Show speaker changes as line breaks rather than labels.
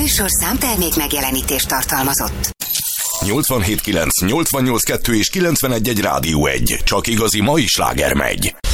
műsorszám termék megjelenítést tartalmazott.
87.9, 88.2 és 91.1 Rádió 1. Csak igazi mai sláger megy.